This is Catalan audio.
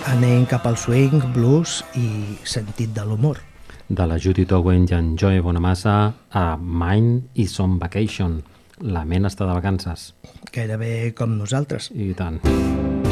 Anem cap al swing, blues i sentit de l'humor. De la Judith Owen i en Joe Bonamassa a Mind is on Vacation. La ment està de vacances. Gairebé com nosaltres. I tant.